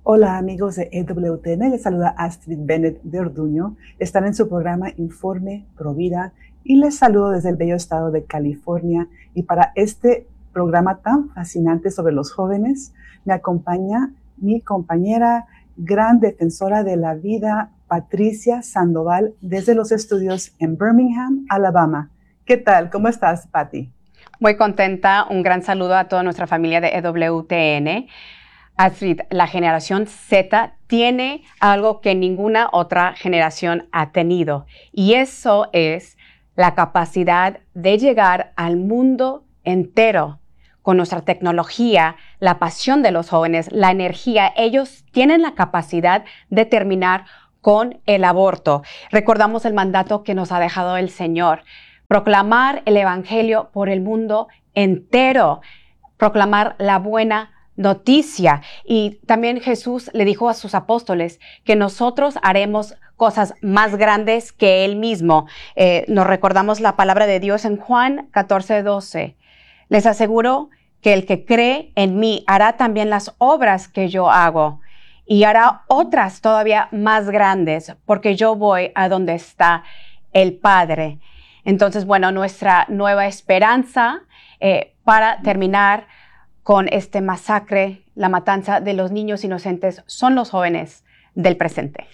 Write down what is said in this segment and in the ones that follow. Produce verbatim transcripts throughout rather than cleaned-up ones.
Hola amigos de E W T N, les saluda Astrid Bennett de Orduño. Están en su programa Informe Provida y les saludo desde el bello estado de California. Y para este programa tan fascinante sobre los jóvenes, me acompaña mi compañera, gran defensora de la vida, Patricia Sandoval, desde los estudios en Birmingham, Alabama. ¿Qué tal? ¿Cómo estás, Pati? Muy contenta. Un gran saludo a toda nuestra familia de E W T N. Astrid, la generación Z tiene algo que ninguna otra generación ha tenido, y eso es la capacidad de llegar al mundo entero con nuestra tecnología, la pasión de los jóvenes, la energía. Ellos tienen la capacidad de terminar con el aborto. Recordamos el mandato que nos ha dejado el Señor: proclamar el evangelio por el mundo entero, proclamar la buena noticia. Y también Jesús le dijo a sus apóstoles que nosotros haremos cosas más grandes que Él mismo. Eh, nos recordamos la palabra de Dios en Juan catorce doce. Les aseguro que el que cree en mí hará también las obras que yo hago, y hará otras todavía más grandes, porque yo voy a donde está el Padre. Entonces, bueno, nuestra nueva esperanza eh, para terminar con este masacre, la matanza de los niños inocentes, son los jóvenes del presente.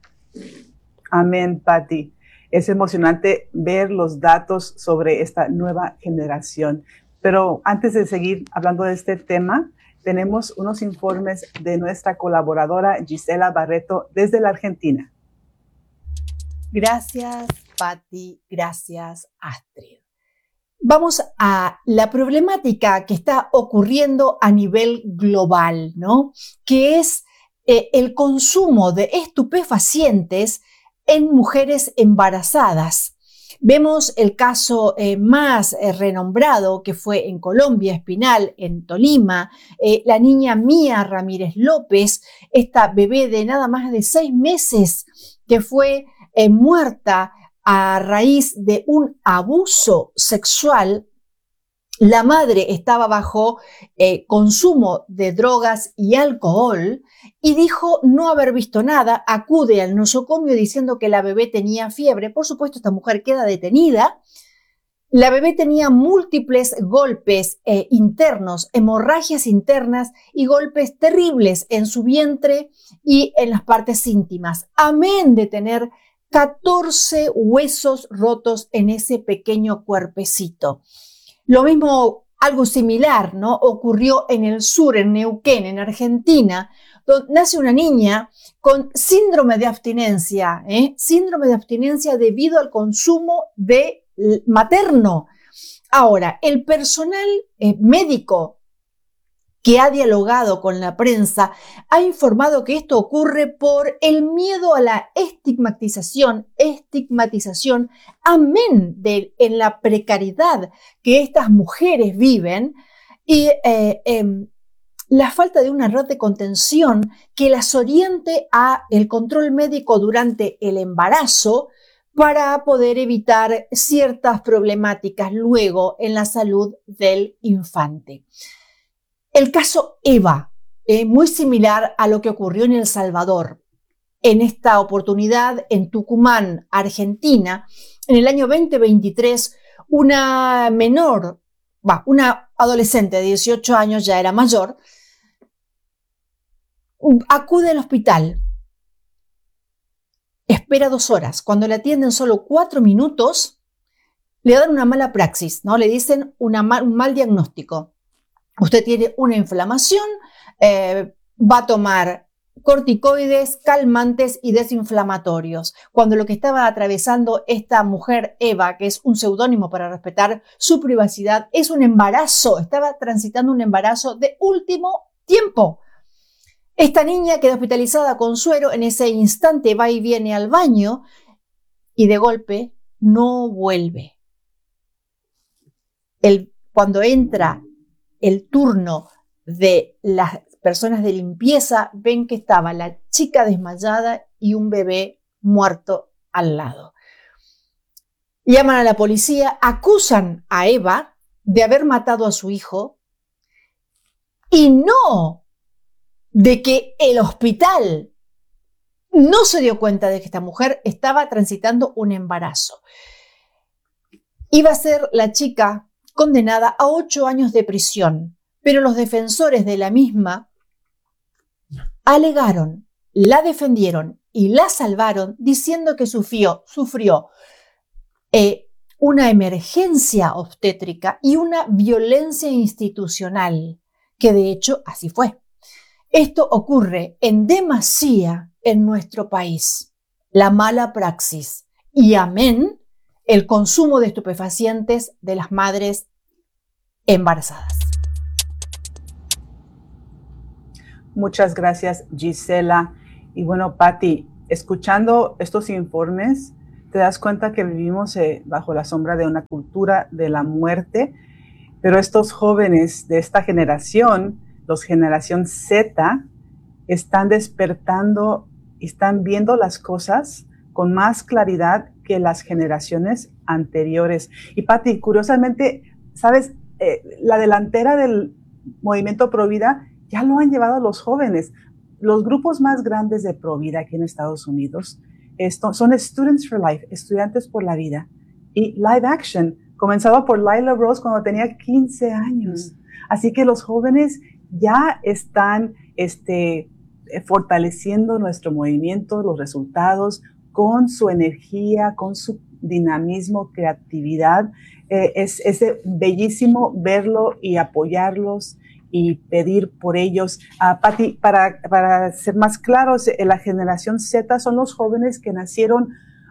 Amén, Pati. Es emocionante ver los datos sobre esta nueva generación. Pero antes de seguir hablando de este tema, tenemos unos informes de nuestra colaboradora Gisela Barreto desde la Argentina. Gracias, Pati. Gracias, Astrid. Vamos a la problemática que está ocurriendo a nivel global, ¿no? Que es eh, el consumo de estupefacientes en mujeres embarazadas. Vemos el caso eh, más eh, renombrado, que fue en Colombia, Espinal, en Tolima, eh, la niña Mía Ramírez López, esta bebé de nada más de seis meses que fue eh, muerta a raíz de un abuso sexual. La madre estaba bajo eh, consumo de drogas y alcohol y dijo no haber visto nada. Acude al nosocomio diciendo que la bebé tenía fiebre. Por supuesto, esta mujer queda detenida. La bebé tenía múltiples golpes eh, internos, hemorragias internas y golpes terribles en su vientre y en las partes íntimas. Amén de tener catorce huesos rotos en ese pequeño cuerpecito. Lo mismo, algo similar, ¿no? Ocurrió en el sur, en Neuquén, en Argentina, donde nace una niña con síndrome de abstinencia, ¿eh? Síndrome de abstinencia debido al consumo de materno. Ahora, el personal eh, médico que ha dialogado con la prensa, ha informado que esto ocurre por el miedo a la estigmatización, estigmatización, amén de en la precariedad que estas mujeres viven y eh, eh, la falta de una red de contención que las oriente a el control médico durante el embarazo para poder evitar ciertas problemáticas luego en la salud del infante. El caso Eva, eh, muy similar a lo que ocurrió en El Salvador. En esta oportunidad, en Tucumán, Argentina, en el año veinte veintitrés, una menor, bah, una adolescente de dieciocho años, ya era mayor, acude al hospital. Espera dos horas. Cuando le atienden solo cuatro minutos, le dan una mala praxis, ¿no? Le dicen una mal, un mal diagnóstico. Usted tiene una inflamación, eh, va a tomar corticoides, calmantes y desinflamatorios. Cuando lo que estaba atravesando esta mujer, Eva, que es un seudónimo para respetar su privacidad, es un embarazo. Estaba transitando un embarazo de último tiempo. Esta niña queda hospitalizada con suero. En ese instante va y viene al baño y de golpe no vuelve. El, cuando entra el turno de las personas de limpieza, ven que estaba la chica desmayada y un bebé muerto al lado. Llaman a la policía, acusan a Eva de haber matado a su hijo y no de que el hospital no se dio cuenta de que esta mujer estaba transitando un embarazo. Iba a ser la chica condenada a ocho años de prisión, pero los defensores de la misma alegaron, la defendieron y la salvaron diciendo que sufrió, sufrió eh, una emergencia obstétrica y una violencia institucional, que de hecho así fue. Esto ocurre en demasía en nuestro país. La mala praxis y amén, el consumo de estupefacientes de las madres embarazadas. Muchas gracias, Gisela. Y bueno, Patti, escuchando estos informes, te das cuenta que vivimos eh, bajo la sombra de una cultura de la muerte, pero estos jóvenes de esta generación, los generación Z, están despertando y están viendo las cosas con más claridad que las generaciones anteriores. Y Patti, curiosamente, ¿sabes? Eh, la delantera del movimiento Pro Vida ya lo han llevado los jóvenes. Los grupos más grandes de Pro Vida aquí en Estados Unidos esto, son Students for Life, Estudiantes por la Vida, y Live Action, comenzado por Lila Rose cuando tenía quince años. Mm. Así que los jóvenes ya están este, fortaleciendo nuestro movimiento, los resultados, con su energía, con su dinamismo, creatividad. Eh, es, es bellísimo verlo y apoyarlos y pedir por ellos. Uh, Patti, para, para ser más claros, la generación Z son los jóvenes que nacieron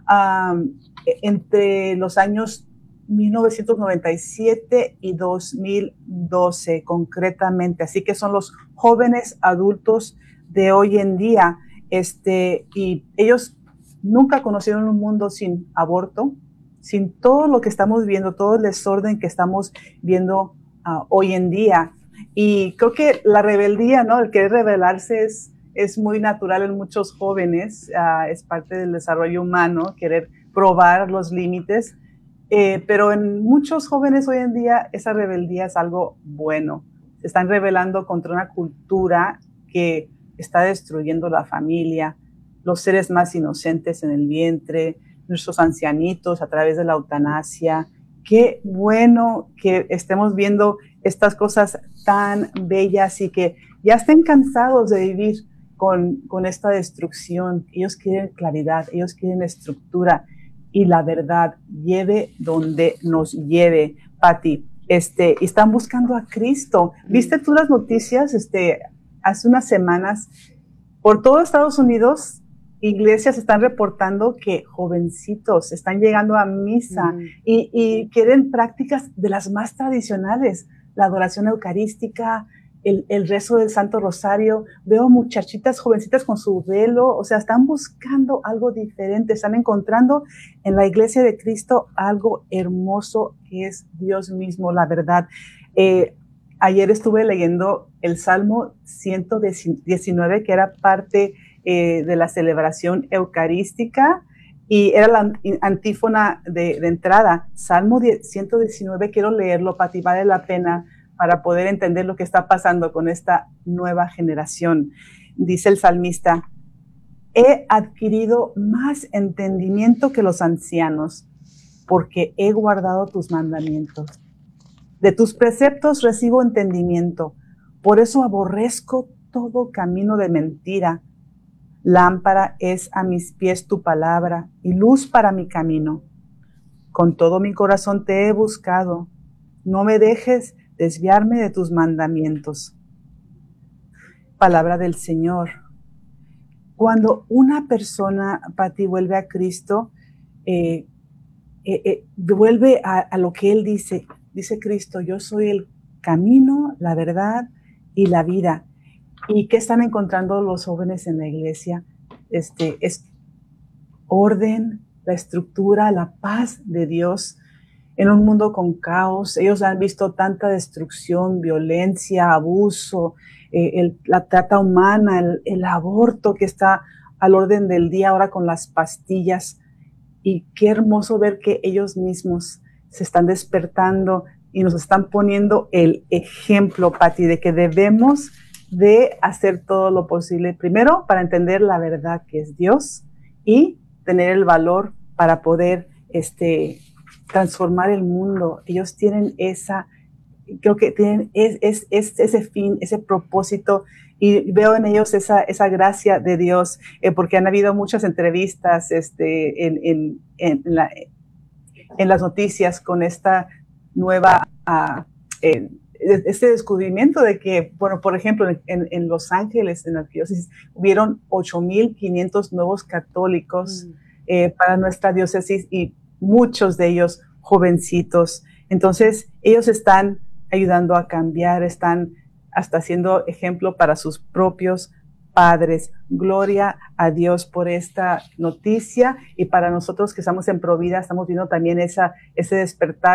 um, entre los años mil novecientos noventa y siete y dos mil doce concretamente, así que son los jóvenes adultos de hoy en día, este, y ellos nunca conocieron un mundo sin aborto, sin todo lo que estamos viendo, todo el desorden que estamos viendo uh, hoy en día. Y creo que la rebeldía, ¿no? El querer rebelarse es, es muy natural en muchos jóvenes, uh, es parte del desarrollo humano, querer probar los límites, eh, pero en muchos jóvenes hoy en día esa rebeldía es algo bueno. Se están rebelando contra una cultura que está destruyendo la familia, los seres más inocentes en el vientre, nuestros ancianitos a través de la eutanasia. Qué bueno que estemos viendo estas cosas tan bellas y que ya estén cansados de vivir con, con esta destrucción. Ellos quieren claridad, ellos quieren estructura y la verdad, lleve donde nos lleve. Patti, este, están buscando a Cristo. ¿Viste tú las noticias este, hace unas semanas? Por todo Estados Unidos, iglesias están reportando que jovencitos están llegando a misa mm. y, y quieren prácticas de las más tradicionales, la adoración eucarística, el, el rezo del Santo Rosario. Veo muchachitas jovencitas con su velo, o sea, están buscando algo diferente, están encontrando en la iglesia de Cristo algo hermoso que es Dios mismo, la verdad. Eh, ayer estuve leyendo el Salmo ciento diecinueve, que era parte Eh, de la celebración eucarística, y era la antífona de, de entrada. Salmo ciento diecinueve, quiero leerlo, Patti, vale la pena para poder entender lo que está pasando con esta nueva generación. Dice el salmista: he adquirido más entendimiento que los ancianos, porque he guardado tus mandamientos. De tus preceptos recibo entendimiento, por eso aborrezco todo camino de mentira. Lámpara es a mis pies tu palabra y luz para mi camino. Con todo mi corazón te he buscado. No me dejes desviarme de tus mandamientos. Palabra del Señor. Cuando una persona, Patti, vuelve a Cristo, eh, eh, eh, vuelve a, a lo que Él dice. Dice Cristo: yo soy el camino, la verdad y la vida. ¿Y qué están encontrando los jóvenes en la iglesia? Este, es orden, la estructura, la paz de Dios en un mundo con caos. Ellos han visto tanta destrucción, violencia, abuso, eh, el, la trata humana, el, el aborto que está al orden del día ahora con las pastillas. Y qué hermoso ver que ellos mismos se están despertando y nos están poniendo el ejemplo, Patti, de que debemos de hacer todo lo posible, primero para entender la verdad que es Dios y tener el valor para poder este, transformar el mundo. Ellos tienen esa, creo que tienen es, es, es, ese fin, ese propósito, y veo en ellos esa, esa gracia de Dios, eh, porque han habido muchas entrevistas este, en, en, en, la, en las noticias con esta nueva, uh, eh, este descubrimiento de que, bueno, por ejemplo, en, en Los Ángeles, en la diócesis, hubieron ocho mil quinientos nuevos católicos mm. eh, para nuestra diócesis, y muchos de ellos jovencitos. Entonces, ellos están ayudando a cambiar, están hasta siendo ejemplo para sus propios padres. Gloria a Dios por esta noticia, y para nosotros que estamos en Provida estamos viendo también esa, ese despertar